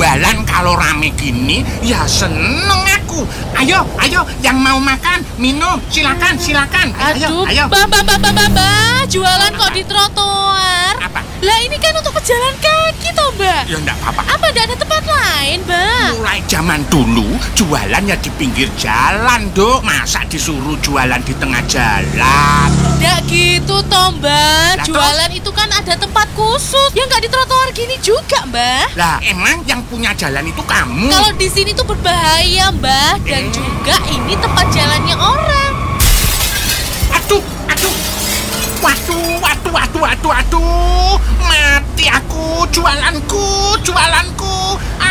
jualan kalau rame gini, ya seneng aku. Ayo, yang mau makan, minum, silakan. Aduh, Ayo. Mbak, jualan kok di trotoar? Apa? Lah ini kan untuk pejalan kaki toh, Mbak. Ya enggak apa-apa. Apa enggak ada tempat lain, Mbak? Mulai zaman dulu, jualan ya di pinggir jalan, Dok. Masa disuruh jualan di tengah jalan? Enggak gitu toh, Mbak. Lah, Jualan itu kan ada tempat khusus. Ya enggak di trotoar gini juga, Mbak. Lah, emang yang punya jalan itu kamu? Kalau di sini tuh berbahaya, Mbak. Dan juga ini tempat jalannya orang. Aduh. Waduh. Mati aku, jualanku.